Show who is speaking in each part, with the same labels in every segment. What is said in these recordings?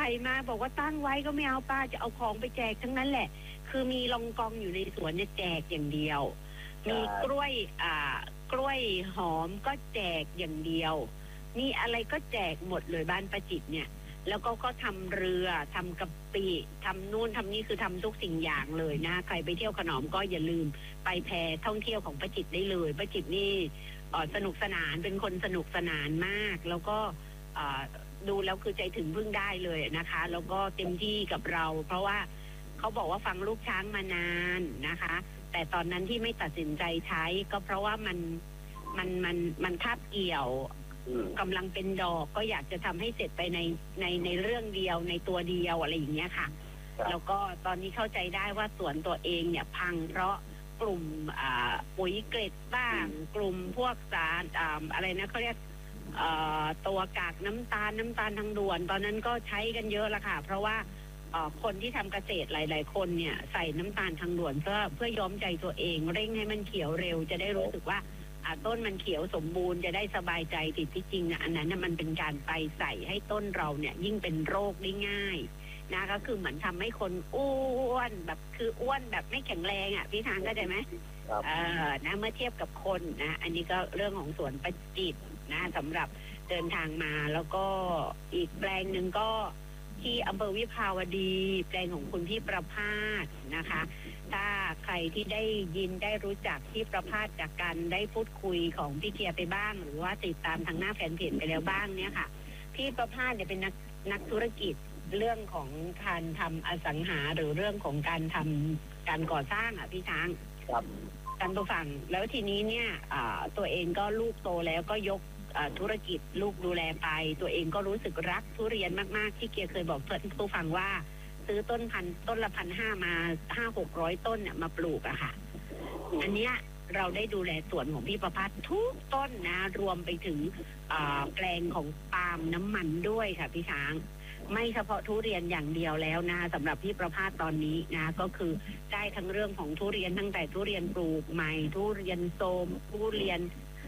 Speaker 1: ญ่มาบอกว่าตั้งไว้ก็ไม่เอาป้าจะเอาของไปแจกทั้งนั้นแหละคือมีลองกองอยู่ในสวนเนี่ยแจกอย่างเดียวมีกล้วยหอมก็แจกอย่างเดียวมีอะไรก็แจกหมดเลยบ้านป้าจิตเนี่ยแล้วก็ทำเรือทำกะปิทำนู่นทำนี่คือทำทุกสิ่งอย่างเลยนะใครไปเที่ยวขนอมก็อย่าลืมไปแพท่องเที่ยวของป้าจิตได้เลยป้าจิตนี่สนุกสนานเป็นคนสนุกสนานมากแล้วก็ดูแล้วคือใจถึงพึ่งได้เลยนะคะแล้วก็เต็มที่กับเราเพราะว่าเขาบอกว่าฟังลูกช้างมานานนะคะแต่ตอนนั้นที่ไม่ตัดสินใจใช้ก็เพราะว่ามันคาบเกี่ยวกำลังเป็นดอกก็อยากจะทำให้เสร็จไปในเรื่องเดียวในตัวเดียวอะไรอย่างเงี้ยค่ะแล้วก็ตอนนี้เข้าใจได้ว่าสวนตัวเองเนี่ยพังเพราะกลุ่มปุ๋ยเกล็ดบ้างกลุ่มพวกสารอะไรนะเขาเรียกตัวกากน้ำตาลทางด่วนตอนนั้นก็ใช้กันเยอะละค่ะเพราะว่าคนที่ทำเกษตรหลายๆคนเนี่ยใส่น้ำตาลทางด่วนเพื่อย้อมใจตัวเองเร่งให้มันเขียวเร็วจะได้รู้สึกว่าต้นมันเขียวสมบูรณ์จะได้สบายใจติดที่จริงนะอันนั้นมันเป็นการไปใส่ให้ต้นเราเนี่ยยิ่งเป็นโรคได้ง่ายนะก็คือเหมือนทำให้คนอ้วนแบบคืออ้วนแบบไม่แข็งแรงอ่ะพี่ทางเข้าใจไหมนะเมื่อเทียบกับคนนะอันนี้ก็เรื่องของสวนประจิตนะสำหรับเดินทางมาแล้วก็อีกแปลงหนึ่งก็ที่อำเภอวิภาวดีแปลงของคุณพี่ประภาสนะคะถ้าใครที่ได้ยินได้รู้จักพี่ประภาสจากการได้พูดคุยของพี่เกียร์ไปบ้างหรือว่าติดตามทางหน้าแฟนเพจไปแล้วบ้างเนี่ยค่ะพี่ประภาสเนี่ยเป็นนักธุรกิจเรื่องของการทำอสังหาหรือเรื่องของการทำการก่อสร้างอ่ะพี่ช้างการตัวฝั่งแล้วทีนี้เนี่ยตัวเองก็ลูกโตแล้วก็ยกธุรกิจลูกดูแลไปตัวเองก็รู้สึกรักทุเรียนมากๆที่เกียร์เคยบอกเพื่อนผู้ฟังว่าซื้อต้นละ1,500มา500-600 ต้นเนี่ยมาปลูกอะค่ะอันเนี้ยเราได้ดูแลสวนของพี่ประภาสทุกต้นนะรวมไปถึงแปลงของปาล์มน้ำมันด้วยค่ะพี่ช้างไม่เฉพาะทุเรียนอย่างเดียวแล้วนะสำหรับพี่ประภาสตอนนี้นะก็คือได้ทั้งเรื่องของทุเรียนตั้งแต่ทุเรียนปลูกใหม่ทุเรียนโทรมทุเรียน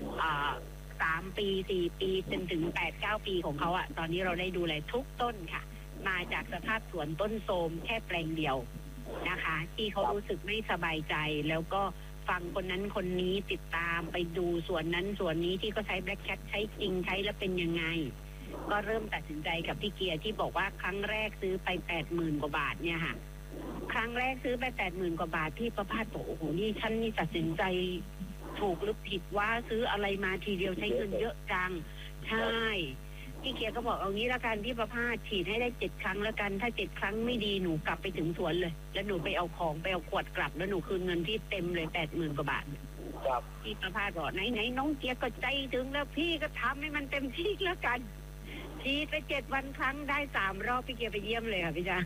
Speaker 1: 3 ปี4 ปีจนถึง8-9 ปีของเขาอะตอนนี้เราได้ดูแลทุกต้นค่ะมาจากสภาพสวนต้นโทรมแค่แปลงเดียวนะคะที่เขารู้สึกไม่สบายใจแล้วก็ฟังคนนั้นคนนี้ติดตามไปดูส่วนนั้นส่วนนี้ที่เขาใช้แบล็คแคทใช้จริงใช้แล้วเป็นยังไงก็เริ่มตัดสินใจกับพี่เกียร์ที่บอกว่าครั้งแรกซื้อไป80,000 กว่าบาทเนี่ยค่ะครั้งแรกซื้อไป80,000 กว่าบาทพี่ประภาสบอกโอ้โหนี่ฉันนี่ตัดสินใจถูกหรือผิดว่าซื้ออะไรมาทีเดียวใช้เงินเยอะจังใช่พี่เกียร์ก็บอกเอางี้ละกันพี่ประภาสฉีดให้ได้7 ครั้งแล้วกันถ้า7 ครั้งไม่ดีหนูกลับไปถึงสวนเลยแล้วหนูไปเอาของไปเอาขวดกลับแล้วหนูคืนเงินที่เต็มเลย80,000 กว่าบาทครับพี่ประภาสบอกไหนน้องเกียร์ก็ใจถึงแล้วพี่ก็ทำให้มันเต็มที่แล้วกันฉีดไป7 วันครั้งได้3 รอบพี่เกียร์ไปเยี่ยมเลยค่ะพี่จ๊ะ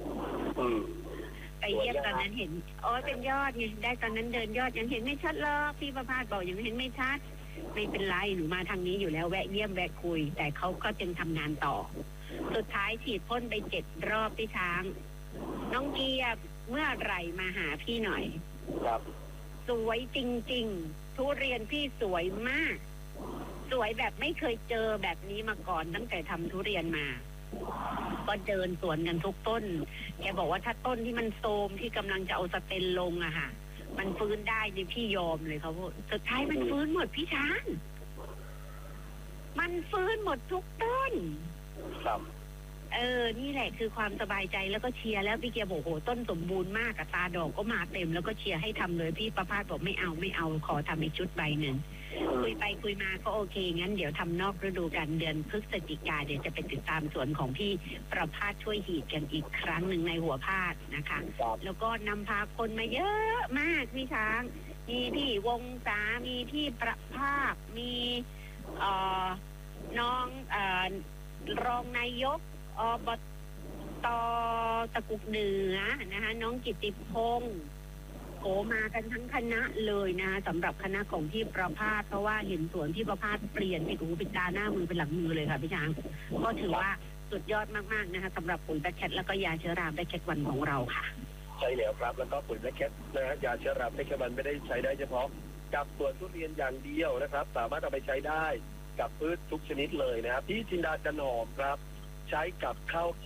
Speaker 1: ไปเยี่ยมตอนนั้นเห็นเป็นยอดไงได้ตอนนั้นเดินยอดยังเห็นไม่ชัดเลยพี่ประภาสบอกยังเห็นไม่ชัดไม่เป็นไรหนูมาทางนี้อยู่แล้วแวะเยี่ยมแวะคุยแต่เขาก็ยังทำงานต่อสุดท้ายฉีดพ่นไป7 รอบพี่ช้างน้องเกียร์เมื่อไหร่มาหาพี่หน่อยครับสวยจริงๆทุเรียนพี่สวยมากสวยแบบไม่เคยเจอแบบนี้มาก่อนตั้งแต่ทำทุเรียนมาก็เดินสวนกันทุกต้นแกบอกว่าถ้าต้นที่มันโทรมที่กำลังจะเอาสเตนลงอะค่ะมันฟื้นได้ดิพี่ยอมเลยเขาพูดสุดท้ายมันฟื้นหมดพี่ช้างมันฟื้นหมดทุกต้นครับนี่แหละคือความสบายใจแล้วก็เชียร์แล้วพี่เกียร์บอกโหต้นสมบูรณ์มากตาดอกก็มาเต็มแล้วก็เชียร์ให้ทำเลยพี่ประภาสบอกไม่เอาขอทำอีกชุดใบหนึ่งคุยไปคุยมาก็โอเคงั้นเดี๋ยวทำนอกฤดูกาลเดือนพฤศจิกาเดี๋ยวจะไปติดตามสวนของพี่ประภาสช่วยหีดกันอีกครั้งหนึ่งในหัวพาดนะคะแล้วก็นำพาคนมาเยอะมากพี่ช้างมีพี่วงศามีพี่ประภาสมีน้องรองนายกอบต.ตะกุกเหนือนะคะน้องกิตติพงศ์โผมากันทั้งคณะเลยนะสำหรับคณะของพี่ประภาสเพราะว่าเห็นสวนพี่ประภาสเปลี่ยนไปหูเป็นตาหน้ามือเป็นหลังมือเลยค่ะพี่ช้างก็ถือว่าสุดยอดมากๆนะคะสำหรับปุ๋ยแบล็คแคทแล้วก็ยาเชื้อราแบล็คแคทวันของเราค่ะ
Speaker 2: ใช่แล้วครับแล้วก็ปุ๋ยแบล็คแคทนะฮะยาเชื้อราแบล็คแคทวันไม่ได้ใช้ได้เฉพาะกับสวนทุเรียนอย่างเดียวนะครับสามารถเอาไปใช้ได้กับพืชทุกชนิดเลยนะครับพี่จินดาจันหอมครับใช้กับข้าวโพ